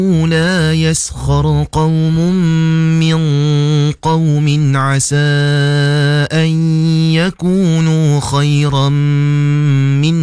لا يسخر قوم من قوم عسى أن يكونوا خيرا